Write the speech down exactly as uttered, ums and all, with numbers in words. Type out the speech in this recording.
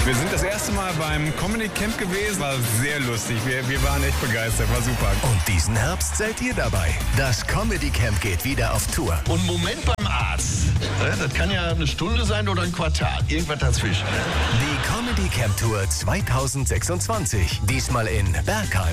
Wir sind das erste Mal beim Comedy Camp gewesen, war sehr lustig. Wir, wir waren echt begeistert, war super. Und diesen Herbst seid ihr dabei. Das Comedy Camp geht wieder auf Tour. Und Moment beim Arzt. Das kann ja eine Stunde sein oder ein Quartal. Irgendwas dazwischen. Die Comedy Camp Tour zweitausendsechsundzwanzig. Diesmal in Bergheim.